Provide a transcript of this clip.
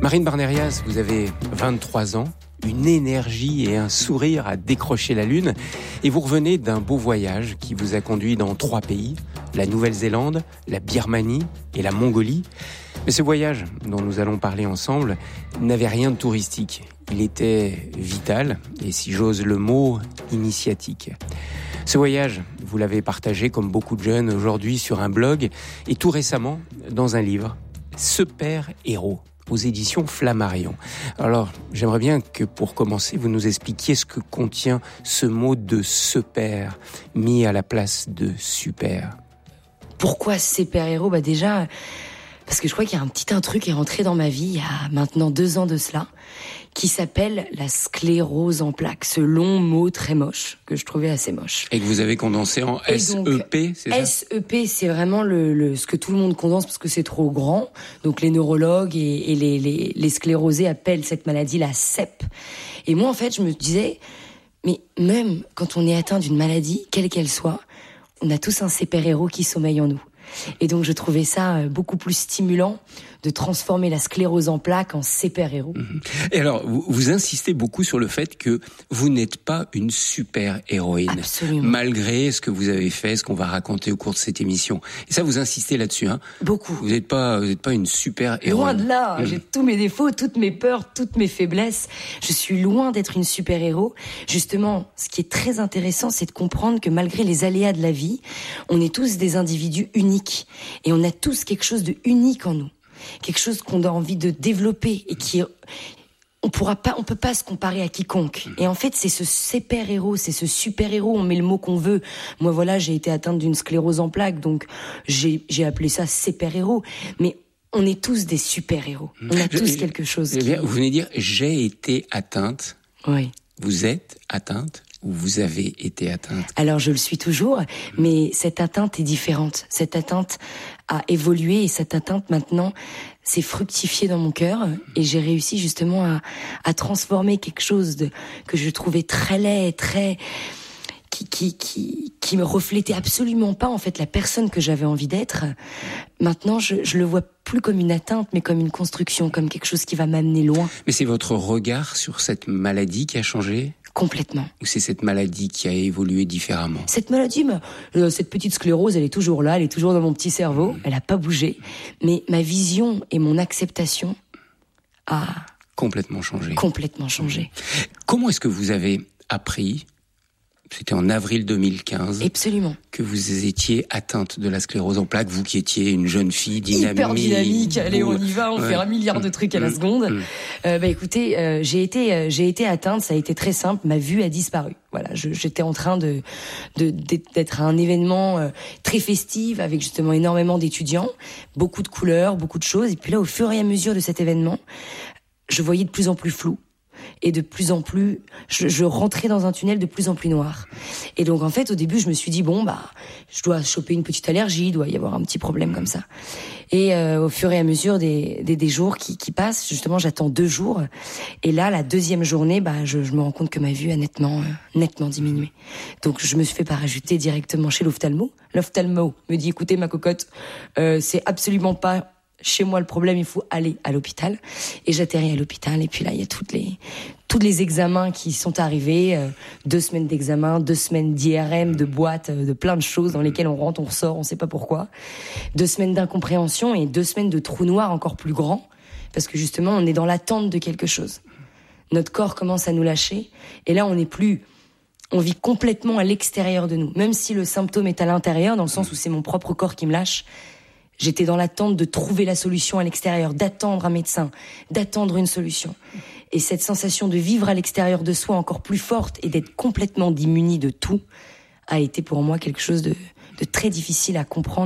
Marine Barnerias, vous avez 23 ans, une énergie et un sourire à décrocher la lune. Et vous revenez d'un beau voyage qui vous a conduit dans 3 pays, la Nouvelle-Zélande, la Birmanie et la Mongolie. Mais ce voyage dont nous allons parler ensemble n'avait rien de touristique. Il était vital et, si j'ose le mot, initiatique. Ce voyage, vous l'avez partagé comme beaucoup de jeunes aujourd'hui sur un blog et tout récemment dans un livre, Super-héros, aux éditions Flammarion. Alors, j'aimerais bien que pour commencer, vous nous expliquiez ce que contient ce mot de super, mis à la place de super. Pourquoi super-héros ? Déjà, parce que je crois qu'il y a un petit truc qui est rentré dans ma vie il y a maintenant 2 ans de cela, qui s'appelle la sclérose en plaques. Ce long mot très moche, que je trouvais assez moche. Et que vous avez condensé en SEP, c'est ça ? SEP, c'est vraiment ce que tout le monde condense parce que c'est trop grand. Donc les neurologues et les sclérosés appellent cette maladie la CEP. Et moi, en fait, je me disais, mais même quand on est atteint d'une maladie, quelle qu'elle soit, on a tous un super-héros qui sommeille en nous. Et donc je trouvais ça beaucoup plus stimulant de transformer la sclérose en plaques en super-héros. Et alors, vous insistez beaucoup sur le fait que vous n'êtes pas une super-héroïne. Absolument. Malgré ce que vous avez fait, ce qu'on va raconter au cours de cette émission. Et ça, vous insistez là-dessus, hein ? Beaucoup. Vous n'êtes pas une super-héroïne. Loin de là. J'ai tous mes défauts, toutes mes peurs, toutes mes faiblesses. Je suis loin d'être une super-héros. Justement, ce qui est très intéressant, c'est de comprendre que malgré les aléas de la vie, on est tous des individus uniques. Et on a tous quelque chose de unique en nous. Quelque chose qu'on a envie de développer et on peut pas se comparer à quiconque. Et en fait, c'est ce super-héros, c'est ce super-héros, on met le mot qu'on veut. Moi, voilà, j'ai été atteinte d'une sclérose en plaques, donc j'ai appelé ça super-héros. Mais on est tous des super-héros. On a tous quelque chose. Vous venez dire, j'ai été atteinte. Oui. Vous êtes atteinte ou vous avez été atteinte ? Alors, je le suis toujours, mais cette atteinte est différente. Cette atteinte a évolué et cette atteinte, maintenant, s'est fructifiée dans mon cœur et j'ai réussi justement à transformer quelque chose que je trouvais très laid, très... qui me reflétait absolument pas, en fait, la personne que j'avais envie d'être. Maintenant, je le vois plus comme une atteinte, mais comme une construction, comme quelque chose qui va m'amener loin. Mais c'est votre regard sur cette maladie qui a changé ? Complètement. Ou c'est cette maladie qui a évolué différemment ? Cette maladie, cette petite sclérose, elle est toujours là, elle est toujours dans mon petit cerveau, elle a pas bougé. Mais ma vision et mon acceptation a... Complètement changé. Complètement changé. Comment est-ce que vous avez appris, c'était en avril 2015, absolument, que vous étiez atteinte de la sclérose en plaques, vous qui étiez une jeune fille dynamique. Hyper dynamique, allez, on y va, on fait 1 milliard de trucs à la seconde. Écoutez, j'ai été atteinte, ça a été très simple, ma vue a disparu. Voilà, j'étais en train d'être à un événement très festif avec justement énormément d'étudiants, beaucoup de couleurs, beaucoup de choses. Et puis là, au fur et à mesure de cet événement, je voyais de plus en plus flou. Et de plus en plus, je rentrais dans un tunnel de plus en plus noir. Et donc, en fait, au début, je me suis dit, je dois choper une petite allergie, il doit y avoir un petit problème comme ça. Et au fur et à mesure des jours qui passent, justement, j'attends 2 jours. Et là, la 2e journée, je me rends compte que ma vue a nettement diminué. Donc, je me suis fait parachuter directement chez l'ophtalmo. L'ophtalmo me dit, écoutez, ma cocotte, c'est absolument pas... chez moi le problème, il faut aller à l'hôpital. Et j'atterris à l'hôpital et puis là il y a tous les examens qui sont arrivés, 2 semaines d'examen, 2 semaines d'IRM, de boîtes, de plein de choses dans lesquelles on rentre, on ressort, on sait pas pourquoi. 2 semaines d'incompréhension et 2 semaines de trous noirs encore plus grands parce que justement on est dans l'attente de quelque chose. Notre corps commence à nous lâcher et là on vit complètement à l'extérieur de nous, même si le symptôme est à l'intérieur dans le sens où c'est mon propre corps qui me lâche. J'étais dans l'attente de trouver la solution à l'extérieur, d'attendre un médecin, d'attendre une solution. Et cette sensation de vivre à l'extérieur de soi encore plus forte et d'être complètement démunie de tout a été pour moi quelque chose de très difficile à comprendre.